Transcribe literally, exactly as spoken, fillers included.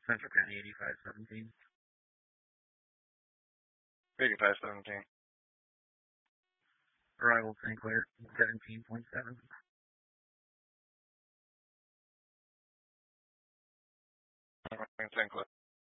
Central County eighty-five seventeen. eighty-five seventeen. Arrival Saint Clair seventeen point seven. Saint Clair.